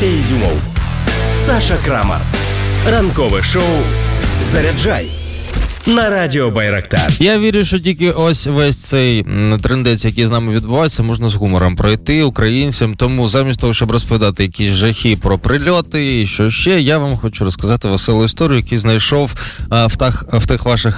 Костя Ізюмов, Саша Крамар. Ранкове шоу «Заряджай» на Радіо Байрактар. Я вірю, що тільки ось весь цей трендець, який з нами відбувається, можна з гумором пройти українцям. Тому замість того, щоб розповідати якісь жахи про прильоти і що ще, я вам хочу розказати веселу історію, яку знайшов в тих ваших